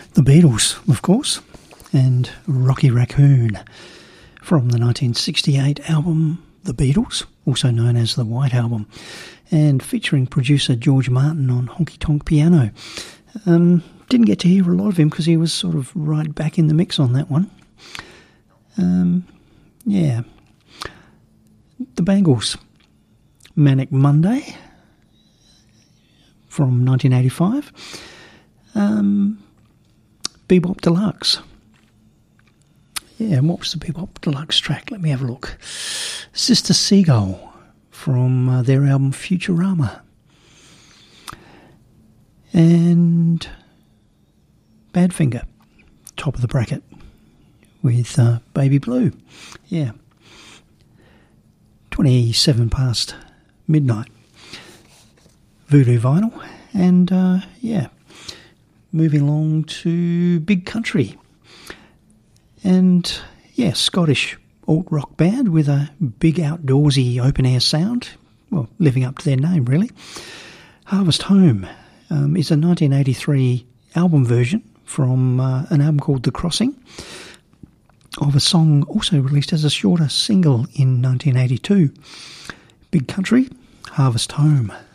The Beatles, of course, and Rocky Raccoon from the 1968 album The Beatles, also known as the White Album, and featuring producer George Martin on honky-tonk piano. Didn't get to hear a lot of him because he was sort of right back in the mix on that one. Yeah. The Bangles, Manic Monday from 1985. Bebop Deluxe. Yeah, and what was the Bebop Deluxe track? Let me have a look. Sister Seagull from their album Futurama. And Badfinger, top of the bracket, with Baby Blue. Yeah. 27 past midnight. Voodoo Vinyl. And, yeah, moving along to Big Country. And, yeah, Scottish alt-rock band with a big outdoorsy open-air sound. Well, living up to their name, really. Harvest Home is a 1983 album version from an album called The Crossing of a song also released as a shorter single in 1982. Big Country, Harvest Home.